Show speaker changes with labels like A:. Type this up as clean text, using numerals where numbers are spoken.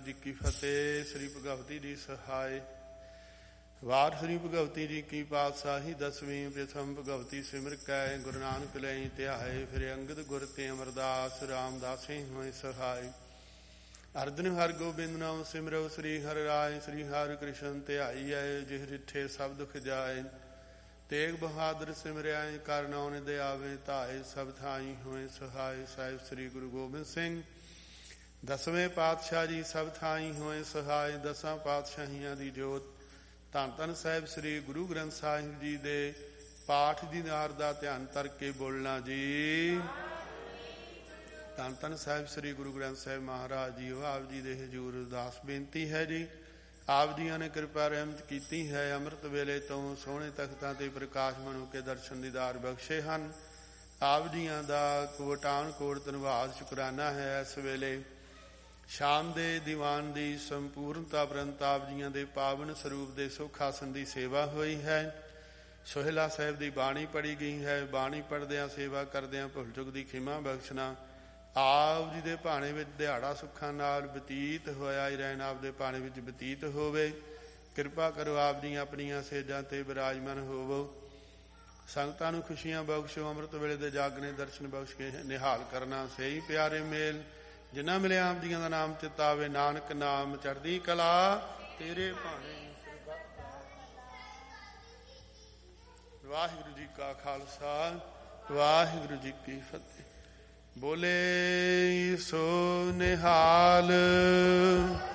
A: ਜੀ ਕੀ ਫਤਿਹ। ਸ੍ਰੀ ਭਗਵਤੀ ਜੀ ਸਹਾਇ। ਵਾਰ ਸ੍ਰੀ ਭਗਵਤੀ ਜੀ ਕੀ ਪਾਤਸ਼ਾਹੀ ਦਸਵੀਂ। ਪ੍ਰਥਮ ਭਗਵਤੀ ਸਿਮਰ ਕੈ ਗੁਰੂ ਨਾਨਕ ਲਈ ਧਿਆਏ। ਫਿਰ ਅੰਗਦ ਗੁਰ ਤੇ ਅਮਰਦਾਸ ਰਾਮਦਾਸੇ ਹੋਏ ਸਹਾਇ। ਅਰਜਨ ਹਰ ਗੋਬਿੰਦ ਨਾਮ ਸਿਮਰੋ। ਸ੍ਰੀ ਹਰਿ ਰਾਇ ਸ੍ਰੀ ਹਰਿ ਕ੍ਰਿਸ਼ਨ ਧਿਆਈਐ। ਜਿਹ ਡਿਠੇ ਸਭ ਦੁਖ ਜਾਏ। ਤੇਗ ਬਹਾਦਰ ਸਿਮਰਿਆਏ। ਕਰ ਨਾਉ ਨਿਧ ਆਵੇ ਧਾਏ। ਸਭ ਥਾਈ ਹੋਏ ਸਹਾਇ। ਸਾਹਿਬ ਸ੍ਰੀ ਗੁਰੂ ਗੋਬਿੰਦ ਸਿੰਘ ਦਸਵੇਂ ਪਾਤਸ਼ਾਹ ਜੀ ਸਭ ਥਾਈ ਹੋਏ ਸਹਾਇ। ਦਸਾਂ ਪਾਤਸ਼ਾਹੀਆਂ ਦੀ ਜੋਤ ਧੰਨ ਧੰਨ ਸਾਹਿਬ ਸ੍ਰੀ ਗੁਰੂ ਗ੍ਰੰਥ ਸਾਹਿਬ ਜੀ ਦੇ ਪਾਠ ਦੀ ਨਾਰ ਦਾ ਧਿਆਨ ਧਰ ਕੇ ਬੋਲਣਾ ਜੀ। ਧੰਨ ਧੰਨ ਸਾਹਿਬ ਸ੍ਰੀ ਗੁਰੂ ਗ੍ਰੰਥ ਸਾਹਿਬ ਮਹਾਰਾਜ ਜੀ ਆਪ ਜੀ ਦੇ ਹਜ਼ੂਰ ਅਰਦਾਸ ਬੇਨਤੀ ਹੈ ਜੀ। ਆਪ ਜੀਆਂ ਨੇ ਕਿਰਪਾ ਰਹਿਮਤ ਕੀਤੀ ਹੈ। ਅੰਮ੍ਰਿਤ ਵੇਲੇ ਤੋਂ ਸੋਹਣੇ ਤਖਤਾਂ ਤੇ ਪ੍ਰਕਾਸ਼ ਮਨੂ ਕੇ ਦਰਸ਼ਨ ਦੀਦਾਰ ਬਖਸ਼ੇ ਹਨ। ਆਪ ਜੀਆਂ ਦਾ ਕੋਟਾਨ ਕੋਟ ਧੰਨਵਾਦ ਸ਼ੁਕਰਾਨਾ ਹੈ। ਇਸ ਵੇਲੇ ਸ਼ਾਮ ਦੇ ਦੀਵਾਨ ਦੀ ਸੰਪੂਰਨਤਾ ਪ੍ਰੰਤ ਆਪ ਜੀਆਂ ਦੇ ਪਾਵਨ ਸਰੂਪ ਦੇ ਸੁਖ ਆਸਨ ਦੀ ਸੇਵਾ ਹੋਈ ਹੈ। ਸੋਹਿਲਾ ਸਾਹਿਬ ਦੀ ਬਾਣੀ ਪੜ੍ਹੀ ਗਈ ਹੈ। ਬਾਣੀ ਪੜ੍ਹਦਿਆਂ ਸੇਵਾ ਕਰਦਿਆਂ ਭੁੱਲ ਚੁੱਕ ਦੀ ਖਿਮਾ ਬਖਸ਼ਣਾ। ਆਪ ਜੀ ਦੇ ਭਾਣੇ ਵਿੱਚ ਦਿਹਾੜਾ ਸੁੱਖਾਂ ਨਾਲ ਬਤੀਤ ਹੋਇਆ ਹੀ ਰਹਿਣ। ਆਪ ਦੇ ਭਾਣੇ ਵਿੱਚ ਬਤੀਤ ਹੋਵੇ। ਕਿਰਪਾ ਕਰੋ ਆਪ ਜੀ ਆਪਣੀਆਂ ਸੇਜਾਂ ਤੇ ਬਿਰਾਜਮਾਨ ਹੋਵੋ। ਸੰਗਤਾਂ ਨੂੰ ਖੁਸ਼ੀਆਂ ਬਖਸ਼ੋ। ਅੰਮ੍ਰਿਤ ਵੇਲੇ ਦੇ ਜਾਗਣੇ ਦਰਸ਼ਨ ਬਖਸ਼ ਕੇ ਨਿਹਾਲ ਕਰਨਾ ਸਹੀ ਪਿਆਰੇ ਮੇਲ। ਜਿਨ੍ਹਾਂ ਮਿਲੇ ਆਪ ਜੀਆਂ ਦਾ ਨਾਮ ਚਿਤਾਵੇ। ਨਾਨਕ ਨਾਮ ਚੜ੍ਹਦੀ ਕਲਾ ਤੇਰੇ ਭਾਣੇ। ਵਾਹਿਗੁਰੂ ਜੀ ਕਾ ਖਾਲਸਾ ਵਾਹਿਗੁਰੂ ਜੀ ਕੀ ਫਤਿਹ। ਬੋਲੇ ਸੋ ਨਿਹਾਲ।